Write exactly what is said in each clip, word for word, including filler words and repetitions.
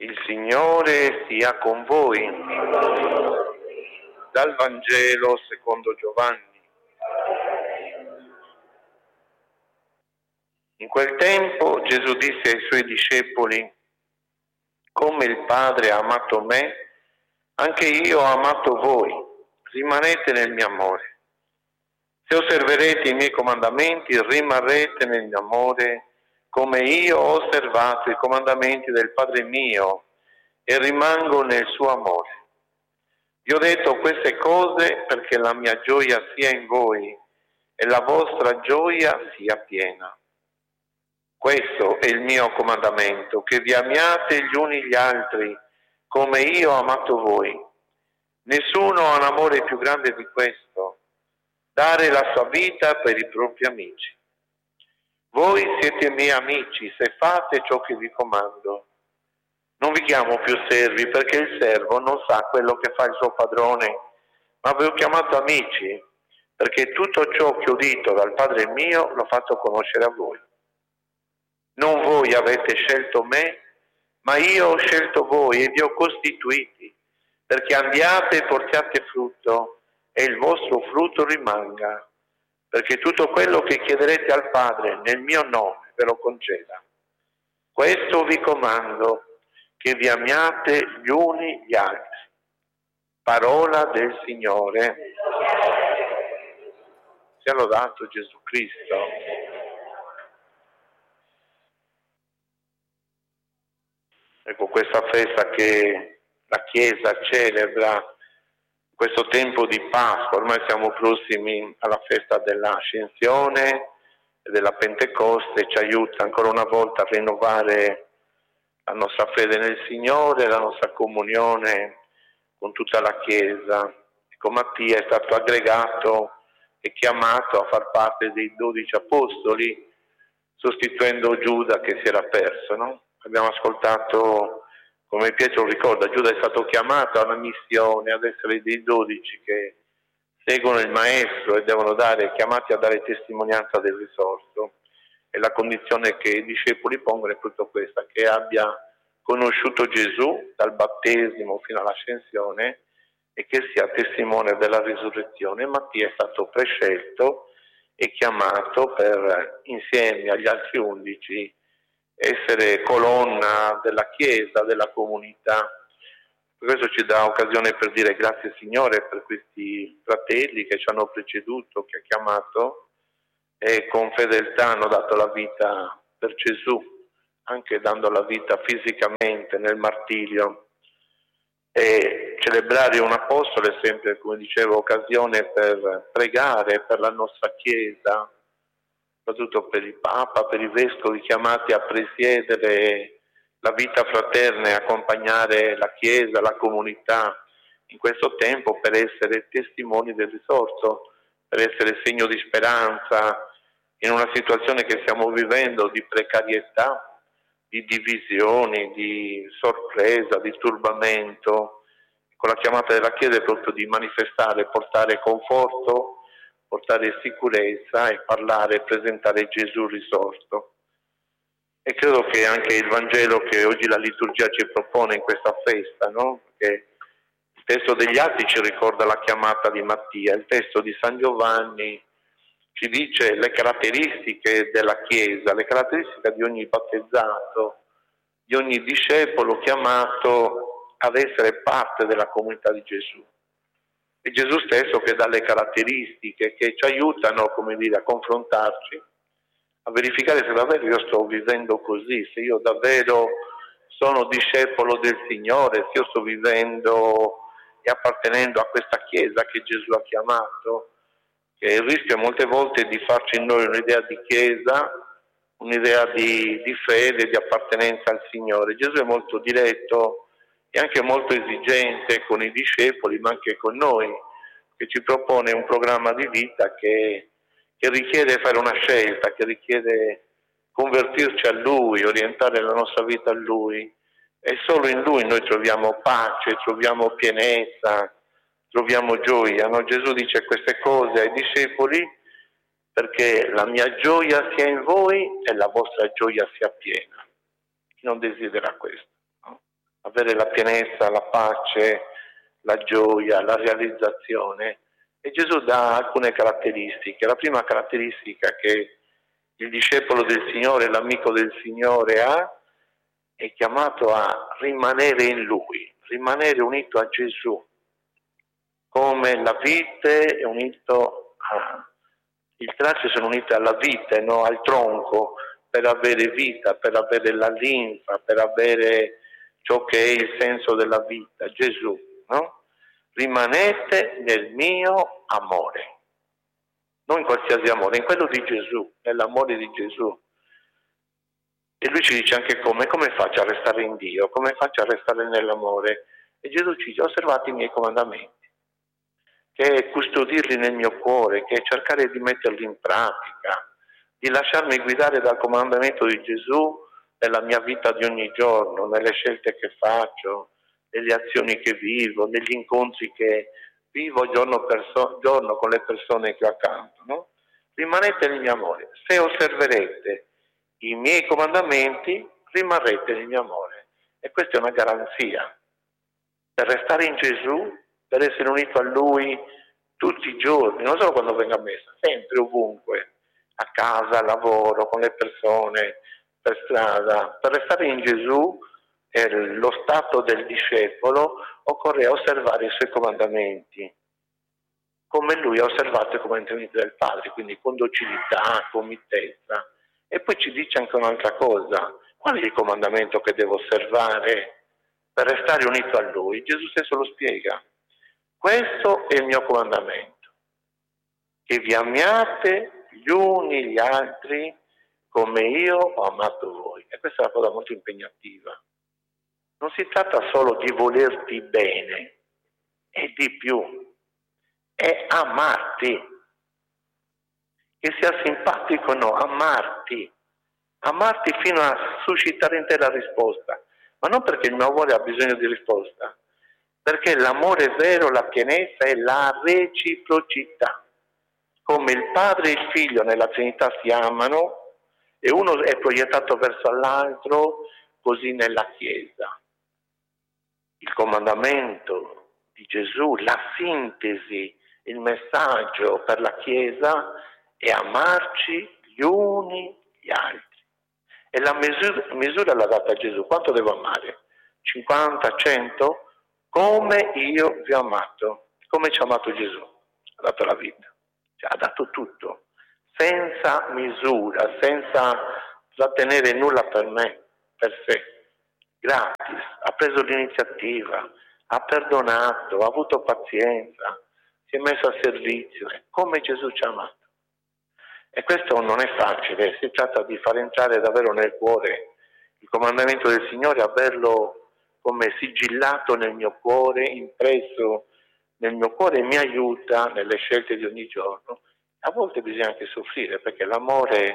Il Signore sia con voi. Dal Vangelo secondo Giovanni. In quel tempo Gesù disse ai suoi discepoli: come il Padre ha amato me, anche io ho amato voi. Rimanete nel mio amore. Se osserverete i miei comandamenti, rimarrete nel mio amore, come io ho osservato i comandamenti del Padre mio e rimango nel suo amore. Vi ho detto queste cose perché la mia gioia sia in voi e la vostra gioia sia piena. Questo è il mio comandamento, che vi amiate gli uni gli altri, come io ho amato voi. Nessuno ha un amore più grande di questo, dare la sua vita per i propri amici. Voi siete miei amici se fate ciò che vi comando. Non vi chiamo più servi, perché il servo non sa quello che fa il suo padrone, ma vi ho chiamato amici, perché tutto ciò che ho udito dal Padre mio l'ho fatto conoscere a voi. Non voi avete scelto me, ma io ho scelto voi e vi ho costituiti, perché andiate e portiate frutto e il vostro frutto rimanga, perché tutto quello che chiederete al Padre nel mio nome ve lo conceda. Questo vi comando, che vi amiate gli uni gli altri. Parola del Signore. Sia lodato Gesù Cristo. Ecco, questa festa che la Chiesa celebra, questo tempo di Pasqua, ormai siamo prossimi alla festa dell'Ascensione e della Pentecoste, ci aiuta ancora una volta a rinnovare la nostra fede nel Signore, la nostra comunione con tutta la Chiesa. Ecco, Mattia è stato aggregato e chiamato a far parte dei dodici apostoli, sostituendo Giuda che si era perso, no? Abbiamo ascoltato, come Pietro ricorda, Giuda è stato chiamato alla missione, ad essere dei dodici che seguono il Maestro e devono dare, chiamati a dare testimonianza del risorto. E la condizione che i discepoli pongono è proprio questa, che abbia conosciuto Gesù dal battesimo fino all'ascensione e che sia testimone della risurrezione. Mattia è stato prescelto e chiamato per, insieme agli altri undici, essere colonna della Chiesa, della comunità. Questo ci dà occasione per dire grazie Signore per questi fratelli che ci hanno preceduto, che ha chiamato e con fedeltà hanno dato la vita per Gesù, anche dando la vita fisicamente nel martirio. E celebrare un apostolo è sempre, come dicevo, occasione per pregare per la nostra Chiesa, soprattutto per il Papa, per i Vescovi chiamati a presiedere la vita fraterna e accompagnare la Chiesa, la comunità in questo tempo per essere testimoni del risorto, per essere segno di speranza in una situazione che stiamo vivendo di precarietà, di divisioni, di sorpresa, di turbamento. Con la chiamata della Chiesa è proprio di manifestare, portare conforto, portare sicurezza e parlare e presentare Gesù risorto. E credo che anche il Vangelo che oggi la liturgia ci propone in questa festa, no? Perché il testo degli Atti ci ricorda la chiamata di Mattia, il testo di San Giovanni ci dice le caratteristiche della Chiesa, le caratteristiche di ogni battezzato, di ogni discepolo chiamato ad essere parte della comunità di Gesù. È Gesù stesso che dà le caratteristiche che ci aiutano, come dire, a confrontarci, a verificare se davvero io sto vivendo così, se io davvero sono discepolo del Signore, se io sto vivendo e appartenendo a questa Chiesa che Gesù ha chiamato. Che il rischio molte volte è di farci in noi un'idea di Chiesa, un'idea di, di fede, di appartenenza al Signore. Gesù è molto diretto e anche molto esigente con i discepoli, ma anche con noi, che ci propone un programma di vita che, che richiede fare una scelta, che richiede convertirci a Lui, orientare la nostra vita a Lui. E solo in Lui noi troviamo pace, troviamo pienezza, troviamo gioia, no? Gesù dice queste cose ai discepoli perché la mia gioia sia in voi e la vostra gioia sia piena. Chi non desidera questo? No? avere la pienezza, la pace, la gioia, la realizzazione. E Gesù dà alcune caratteristiche. La prima caratteristica che il discepolo del Signore, l'amico del Signore ha, è chiamato a rimanere in Lui, rimanere unito a Gesù, come la vite è unito a... il traccio sono unite alla vite, no? Al tronco, per avere vita, per avere la linfa, per avere ciò che è il senso della vita, Gesù, no? Rimanete nel mio amore, non in qualsiasi amore, in quello di Gesù, nell'amore di Gesù. E lui ci dice anche come, come faccio a restare in Dio, come faccio a restare nell'amore. E Gesù ci dice, osservate i miei comandamenti, che è custodirli nel mio cuore, che è cercare di metterli in pratica, di lasciarmi guidare dal comandamento di Gesù nella mia vita di ogni giorno, nelle scelte che faccio, nelle azioni che vivo, negli incontri che vivo giorno per so- giorno con le persone che ho accanto, no? Rimanete nel mio amore. Se osserverete i miei comandamenti, rimarrete nel mio amore. E questa è una garanzia. Per restare in Gesù, per essere unito a Lui tutti i giorni, non solo quando venga a messa, sempre, ovunque, a casa, al lavoro, con le persone, per strada. Per restare in Gesù, è lo stato del discepolo, occorre osservare i suoi comandamenti, come Lui ha osservato i comandamenti del Padre, quindi con docilità, con mitezza. E poi ci dice anche un'altra cosa, qual è il comandamento che devo osservare per restare unito a Lui? Gesù stesso lo spiega. Questo è il mio comandamento, che vi amiate gli uni gli altri come io ho amato voi. E questa è una cosa molto impegnativa. Non si tratta solo di volerti bene, è di più, è amarti. Che sia simpatico o no, amarti. Amarti fino a suscitare in te la risposta. Ma non perché il mio amore ha bisogno di risposta, perché l'amore vero, la pienezza è la reciprocità. Come il Padre e il Figlio nella Trinità si amano e uno è proiettato verso l'altro, così nella Chiesa. Il comandamento di Gesù, la sintesi, il messaggio per la Chiesa è amarci gli uni gli altri. E la misura, misura l'ha data Gesù. Quanto devo amare? cinquanta, cento? Come io vi ho amato. Come ci ha amato Gesù? Ha dato la vita. Cioè, ha dato tutto. Senza misura, senza trattenere nulla per me, per sé. Gratis. Ha preso l'iniziativa, ha perdonato, ha avuto pazienza, si è messo a servizio. Come Gesù ci ha amato. E questo non è facile, si tratta di far entrare davvero nel cuore il comandamento del Signore, averlo come sigillato nel mio cuore, impresso nel mio cuore e mi aiuta nelle scelte di ogni giorno. A volte bisogna anche soffrire, perché l'amore,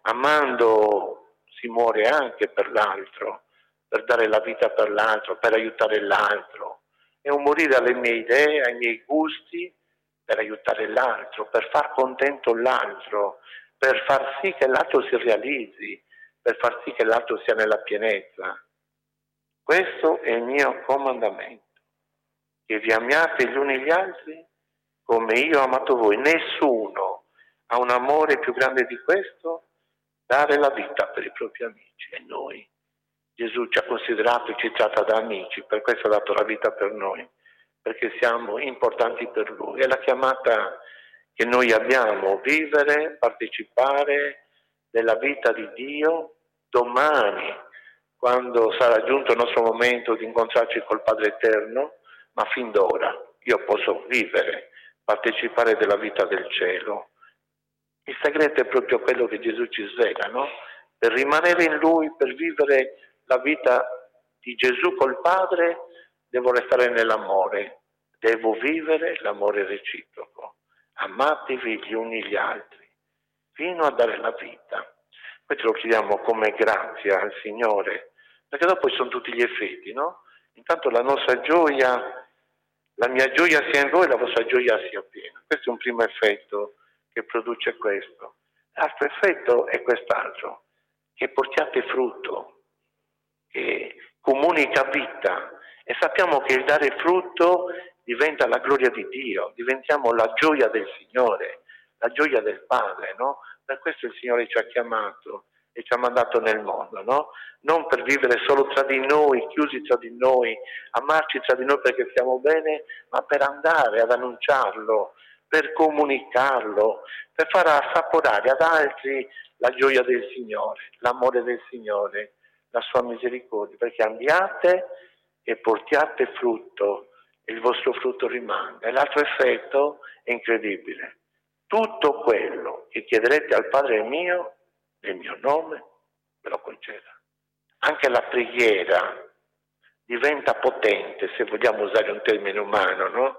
amando, si muore anche per l'altro, per dare la vita per l'altro, per aiutare l'altro. È un morire alle mie idee, ai miei gusti, per aiutare l'altro, per far contento l'altro, per far sì che l'altro si realizzi, per far sì che l'altro sia nella pienezza. Questo è il mio comandamento, che vi amiate gli uni gli altri come io ho amato voi. Nessuno ha un amore più grande di questo, dare la vita per i propri amici. E noi, Gesù ci ha considerato e ci tratta da amici, per questo ha dato la vita per noi, perché siamo importanti per Lui. È la chiamata che noi abbiamo, vivere, partecipare della vita di Dio domani, quando sarà giunto il nostro momento di incontrarci col Padre Eterno, ma fin d'ora io posso vivere, partecipare della vita del cielo. Il segreto è proprio quello che Gesù ci svela, no? Per rimanere in Lui, per vivere la vita di Gesù col Padre, devo restare nell'amore, devo vivere l'amore reciproco. Amatevi gli uni gli altri, fino a dare la vita. Questo lo chiediamo come grazia al Signore, perché dopo ci sono tutti gli effetti, no? Intanto la nostra gioia, la mia gioia sia in voi, la vostra gioia sia piena. Questo è un primo effetto che produce questo. L'altro effetto è quest'altro, che portiate frutto, che comunica vita e sappiamo che il dare frutto diventa la gloria di Dio, diventiamo la gioia del Signore, la gioia del Padre, no? Per questo il Signore ci ha chiamato e ci ha mandato nel mondo, no? Non per vivere solo tra di noi, chiusi tra di noi, amarci tra di noi perché stiamo bene, ma per andare ad annunciarlo, per comunicarlo, per far assaporare ad altri la gioia del Signore, l'amore del Signore, la sua misericordia, perché andiate e portiate frutto e il vostro frutto rimanga. E l'altro effetto è incredibile. Tutto quello che chiederete al Padre mio, nel mio nome, ve lo conceda. Anche la preghiera diventa potente, se vogliamo usare un termine umano, no?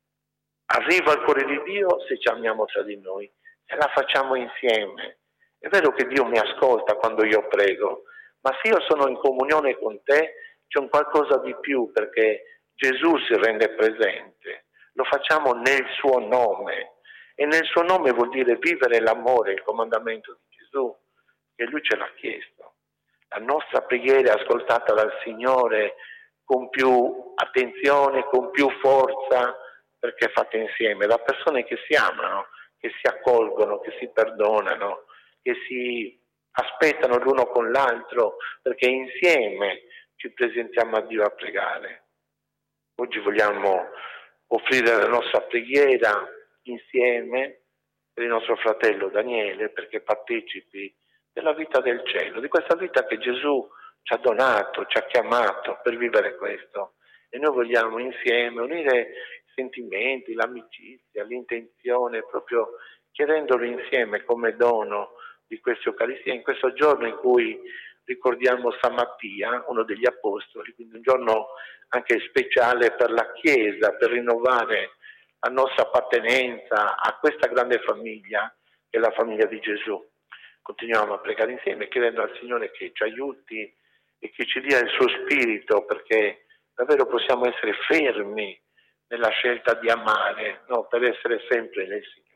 Arriva al cuore di Dio se ci amiamo tra di noi, se la facciamo insieme. È vero che Dio mi ascolta quando io prego, ma se io sono in comunione con te c'è un qualcosa di più, perché Gesù si rende presente. Lo facciamo nel suo nome. E nel suo nome vuol dire vivere l'amore, il comandamento di Gesù, che lui ce l'ha chiesto. La nostra preghiera è ascoltata dal Signore con più attenzione, con più forza, perché è fatta insieme, da persone che si amano, che si accolgono, che si perdonano, che si aspettano l'uno con l'altro, perché insieme ci presentiamo a Dio a pregare. Oggi vogliamo offrire la nostra preghiera insieme per il nostro fratello Daniele, perché partecipi della vita del cielo, di questa vita che Gesù ci ha donato, ci ha chiamato per vivere questo. E noi vogliamo insieme unire i sentimenti, l'amicizia, l'intenzione, proprio chiedendolo insieme come dono di questa Eucaristia, in questo giorno in cui ricordiamo San Mattia, uno degli Apostoli, quindi un giorno anche speciale per la Chiesa, per rinnovare la nostra appartenenza a questa grande famiglia, che è la famiglia di Gesù. Continuiamo a pregare insieme, chiedendo al Signore che ci aiuti e che ci dia il suo spirito, perché davvero possiamo essere fermi nella scelta di amare, no? Per essere sempre nel Signore.